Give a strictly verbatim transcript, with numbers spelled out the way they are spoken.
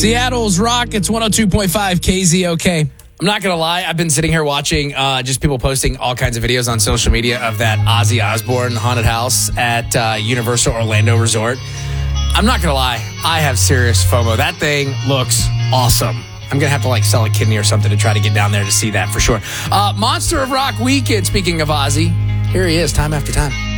Seattle's Rockets, one oh two point five K Z O K. I'm not going to lie. I've been sitting here watching uh, just people posting all kinds of videos on social media of that Ozzy Osbourne haunted house at uh, Universal Orlando Resort. I'm not going to lie. I have serious FOMO. That thing looks awesome. I'm going to have to like sell a kidney or something to try to get down there to see that for sure. Uh, Monster of Rock weekend, speaking of Ozzy, here he is time after time.